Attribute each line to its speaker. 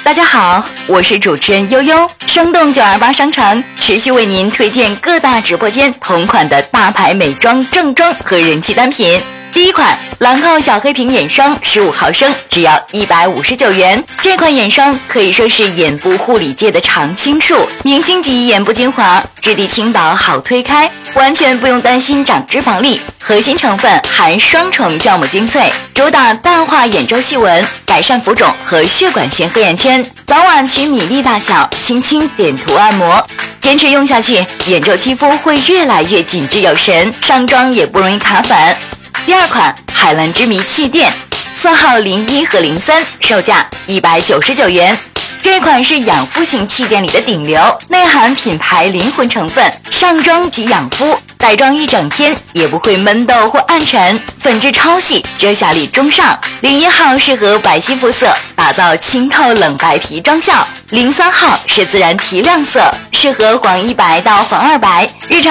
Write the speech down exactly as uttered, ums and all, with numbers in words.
Speaker 1: 大家好，我是主持人悠悠，生动九二八商城持续为您推荐各大直播间同款的大牌美妆正装和人气单品。第一款兰蔻小黑瓶眼霜十五毫升，只要一百五十九元。这款眼霜可以说是眼部护理界的常青树，明星级眼部精华，质地轻薄好推开，完全不用担心长脂肪粒。核心成分含双重酵母精粹，主打淡化眼周细纹，改善浮肿和血管性黑眼圈，早晚取米粒大小，轻轻点涂按摩。坚持用下去，眼周肌肤会越来越紧致有神，上妆也不容易卡粉。第二款海蓝之谜气垫，色号零一和零三，售价一百九十九元。这款是养肤型气垫里的顶流，内含品牌灵魂成分，上妆即养肤，带妆一整天也不会闷痘或暗沉，粉质超细，遮瑕力中上。零一号适合白皙肤色，打造清透冷白皮妆效。零三号是自然提亮色，适合黄一白到黄二白，日常